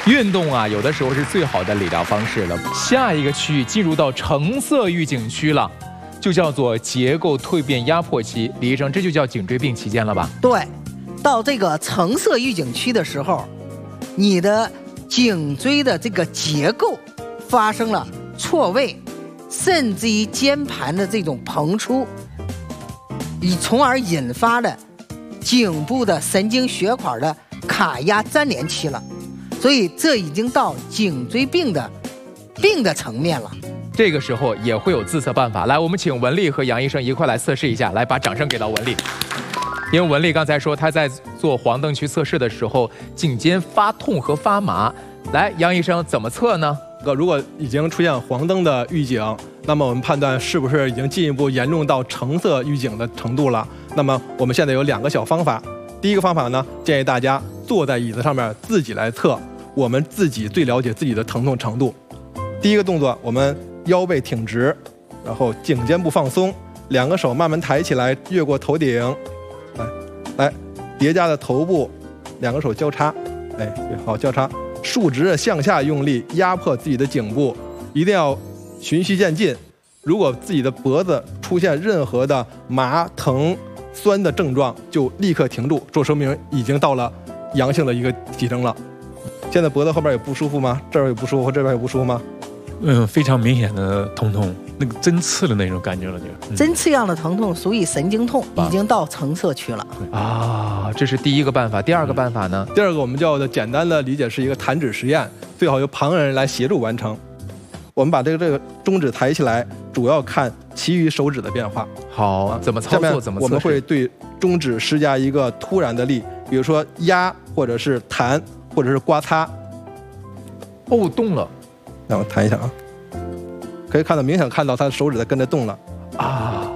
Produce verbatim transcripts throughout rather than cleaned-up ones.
运动啊，有的时候是最好的理疗方式了。下一个区域进入到橙色预警区了，就叫做结构蜕变压迫期。李医生，这就叫颈椎病期间了吧？ 对，到这个橙色预警区的时候，你的颈椎的这个结构发生了错位，甚至于肩盘的这种膨出，以从而引发了颈部的神经血管的卡压粘连期了。所以这已经到颈椎病的病的层面了。 这个时候也会有自测办法。来，我们请文丽和杨医生一块来测试一下。来，把掌声给到文丽。因为文丽刚才说她在做黄灯区测试的时候，颈肩发痛和发麻。来，杨医生怎么测呢？ 如果已经出现黄灯的预警，那么我们判断是不是已经进一步严重到橙色预警的程度了。那么我们现在有两个小方法。第一个方法呢，建议大家坐在椅子上面自己来测，我们自己最了解自己的疼痛程度。第一个动作，我们腰背挺直，然后颈肩部放松，两个手慢慢抬起来，越过头顶，来，来，叠加的头部，两个手交叉，哎，好，交叉，竖直着向下用力压迫自己的颈部，一定要循序渐进。如果自己的脖子出现任何的麻、疼、酸的症状，就立刻停住，这说明已经到了阳性的一个体征了。现在脖子后边有不舒服吗？这儿有不舒服，这边有不舒服吗？ 嗯，非常明显的疼痛，那个针刺的那种感觉了就， 嗯、针刺样的疼痛属于神经痛，已经到橙色区了。 啊，这是第一个办法。第二个办法呢？ 嗯、第二个我们叫的简单的理解是一个弹指实验，最好由旁人来协助完成。我们把这个这个中指抬起来，主要看其余手指的变化。 好，怎么操作？怎么测试？ 我们会对中指施加一个突然的力，比如说压，或者是弹，或者是刮擦。 哦，动了。 让我弹一下啊，可以看到明显看到他的手指在跟着动了啊。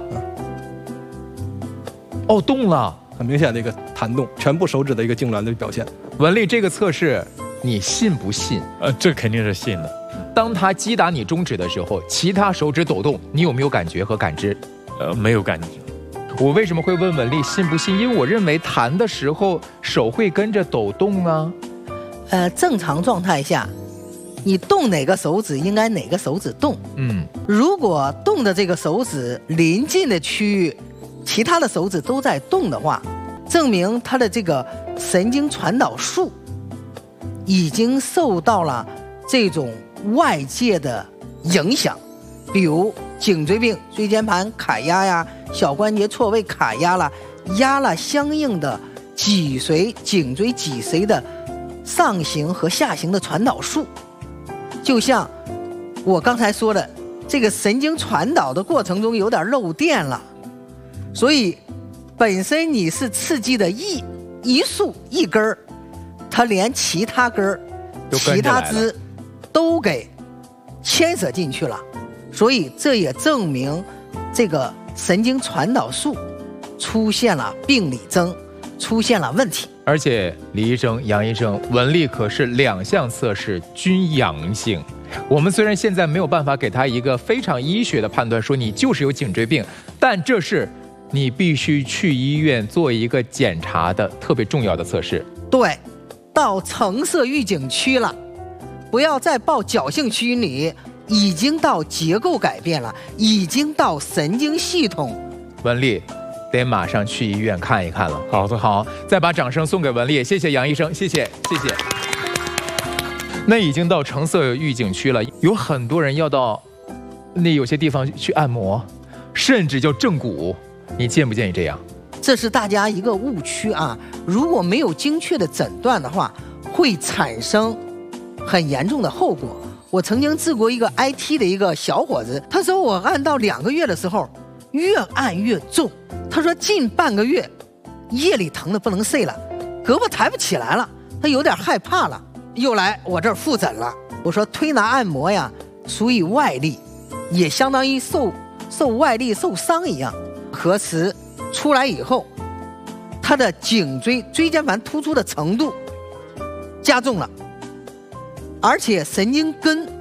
哦，动了， 很明显的一个弹动，全部手指的一个痉挛的表现。 文丽，这个测试你信不信？ 呃，这肯定是信的。 当他击打你中指的时候，其他手指抖动，你有没有感觉和感知？ 呃，没有感觉。 我为什么会问文丽信不信？因为我认为弹的时候手会跟着抖动啊。 呃，正常状态下，你动哪个手指，应该哪个手指动。 嗯， 如果动的这个手指临近的区域，其他的手指都在动的话，证明它的这个神经传导束已经受到了这种外界的影响，比如颈椎病、椎间盘卡压呀，小关节错位卡压了，压了相应的脊髓、颈椎脊髓的上行和下行的传导束。就像我刚才说的，这个神经传导的过程中有点漏电了，所以本身你是刺激的一一束一根儿，它连其他根儿、其他支都给牵扯进去了，所以这也证明这个神经传导束出现了病理征，出现了问题。 而且李医生、杨医生，文丽可是两项测试均阳性。我们虽然现在没有办法给他一个非常医学的判断，说你就是有颈椎病，但这是你必须去医院做一个检查的特别重要的测试。 对，到橙色预警区了，不要再报侥幸区里，已经到结构改变了，已经到神经系统。 文丽得马上去医院看一看了。 好的， 好，再把掌声送给文丽，谢谢杨医生，谢谢，谢谢。那已经到橙色预警区了，有很多人要到那有些地方去按摩，甚至叫正骨，你建不建议这样？ 这是大家一个误区啊！如果没有精确的诊断的话，会产生很严重的后果。我曾经治过一个 I T 的一个小伙子，他说我按到两个月的时候，越按越重。他说近半个月，夜里疼得不能睡了，胳膊抬不起来了，他有点害怕了，又来我这儿复诊了。我说推拿按摩呀，属于外力，也相当于受受外力受伤一样。核磁出来以后，他的颈椎椎间盘突出的程度加重了，而且神经根